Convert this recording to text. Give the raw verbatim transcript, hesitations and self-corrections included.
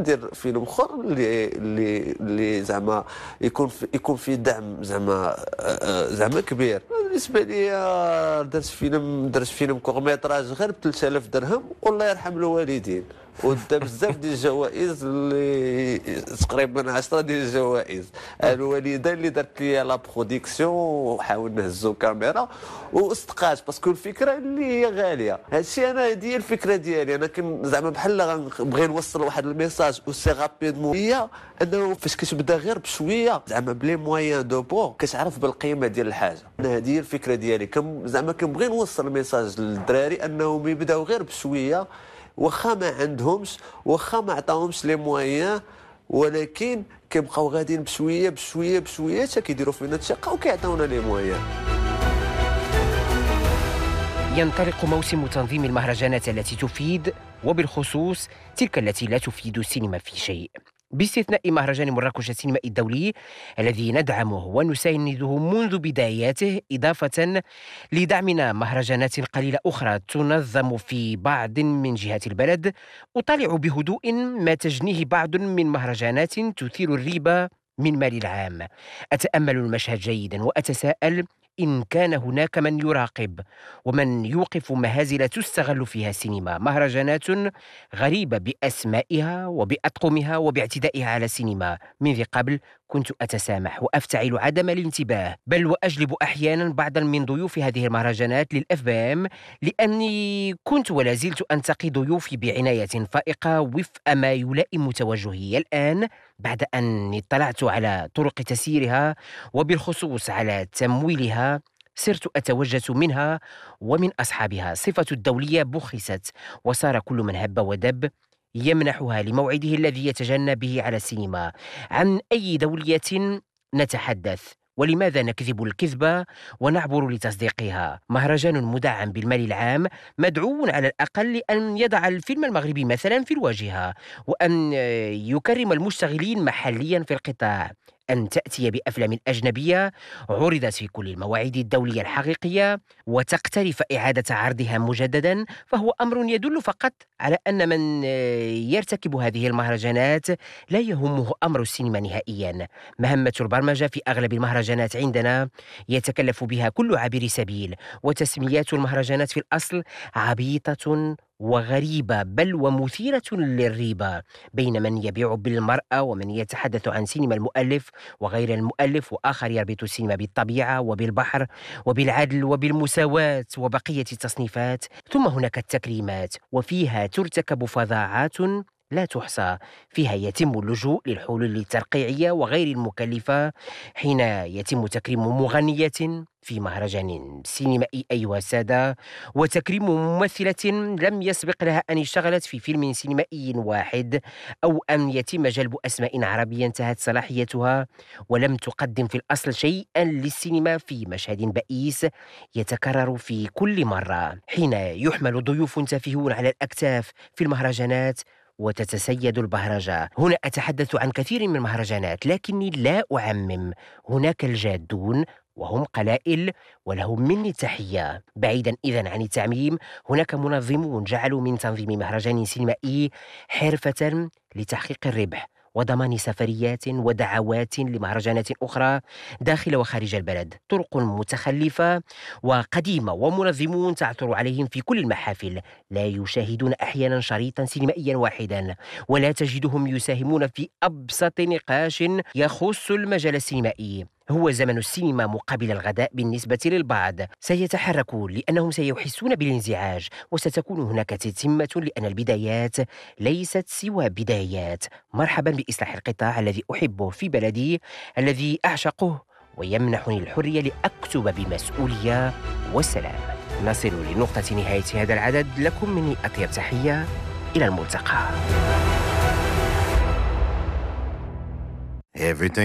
ندير فيلم اخر اللي اللي اللي زعما يكون في يكون فيه دعم زعما زعما كبير. بالنسبه لي درت فيلم درت فيلم كورميطراج غير ب ثلاثة آلاف درهم والله يرحم الوالدين، ودا بزاف ديال الجوائز اللي تقريبا عشرة ديال الجوائز. الوالده اللي دارت لي لا برودكسيون وحاول نهزو كاميرا واستقات باسكو الفكره اللي هي غاليه. هادشي انا هذه هي الفكره ديالي، انا كن زعما بحال غنبغي نوصل واحد الميساج او سي رابيدمون، هي انه فاش كتبدا غير بشويه زعما بلي موان دو بور كتعرف بالقيمه ديال الحاجه. انا هذه هي الفكره ديالي، كم زعما كنبغي نوصل الميساج للدراري انهم يبداو غير بشويه، واخا ما عندهمش واخا ما عطاهمش لي مويان، ولكن كيبقاو غاديين بشويه بشويه بشويه حتى كيديروا فينا الثقه وكيعطيونا لي مويان. ينطلق موسم تنظيم المهرجانات التي تفيد، وبالخصوص تلك التي لا تفيد السينما في شيء، باستثناء مهرجان مراكش السينمائي الدولي الذي ندعمه ونسانده منذ بداياته، إضافة لدعمنا مهرجانات قليلة أخرى تنظم في بعض من جهات البلد. أطالع بهدوء ما تجنيه بعض من مهرجانات تثير الريبة من مال العام. أتأمل المشهد جيدا وأتساءل إن كان هناك من يراقب ومن يوقف مهازل تستغل فيها السينما. مهرجانات غريبة بأسمائها وبأطقمها وباعتدائها على السينما. من ذي قبل كنت أتسامح وأفتعل عدم الانتباه، بل وأجلب أحيانا بعضا من ضيوف هذه المهرجانات للأف بي إم، لأني كنت ولا زلت أنتقي ضيوفي بعناية فائقة وفق ما يلائم توجهي. الآن بعد أن اطلعت على طرق تسييرها وبالخصوص على تمويلها، صرت أتوجس منها ومن أصحابها. صفة الدولية بخست، وصار كل من هب ودب يمنحها لموعده الذي يتجنى به على السينما. عن أي دولية نتحدث؟ ولماذا نكذب الكذبة ونعبر لتصديقها؟ مهرجان مدعم بالمال العام مدعو على الأقل أن يضع الفيلم المغربي مثلا في الواجهة، وأن يكرم المشتغلين محليا في القطاع، أن تأتي بأفلام أجنبية عرضت في كل المواعيد الدولية الحقيقية وتقترف إعادة عرضها مجددا، فهو أمر يدل فقط على أن من يرتكب هذه المهرجانات لا يهمه أمر السينما نهائيا. مهمة البرمجة في أغلب المهرجانات عندنا يتكلف بها كل عابر سبيل، وتسميات المهرجانات في الأصل عبيطة وغريبة بل ومثيرة للريبة، بين من يبيع بالمرأة ومن يتحدث عن سينما المؤلف وغير المؤلف، وآخر يربط السينما بالطبيعة وبالبحر وبالعدل وبالمساواة وبقية التصنيفات. ثم هناك التكريمات، وفيها ترتكب فظاعات لا تحصى. فيها يتم اللجوء للحلول الترقيعية وغير المكلفة، حين يتم تكريم مغنية في مهرجان سينمائي أيها السادة، وتكريم ممثلة لم يسبق لها أن اشتغلت في فيلم سينمائي واحد، أو أن يتم جلب أسماء عربية انتهت صلاحيتها ولم تقدم في الأصل شيئا للسينما في مشهد بئيس يتكرر في كل مرة. حين يحمل ضيوف تافهون على الأكتاف في المهرجانات وتتسيد البهرجة. هنا أتحدث عن كثير من المهرجانات لكني لا أعمم، هناك الجادون وهم قلائل ولهم مني التحية. بعيدا إذن عن التعميم، هناك منظمون جعلوا من تنظيم مهرجان سينمائي حرفة لتحقيق الربح وضمان سفريات ودعوات لمهرجانات أخرى داخل وخارج البلد. طرق متخلفة وقديمة، ومنظمون تعثر عليهم في كل المحافل، لا يشاهدون أحيانا شريطا سينمائيا واحدا، ولا تجدهم يساهمون في أبسط نقاش يخص المجال السينمائي. هو زمن السينما مقابل الغداء بالنسبة للبعض. سيتحركون لأنهم سيحسون بالانزعاج، وستكون هناك تتمة لأن البدايات ليست سوى بدايات. مرحبا بإصلاح القطاع الذي أحبه في بلدي، الذي أعشقه ويمنحني الحرية لأكتب بمسؤولية. والسلام. نصل لنقطة نهاية هذا العدد، لكم مني أطيب تحية، إلى الملتقى. Everything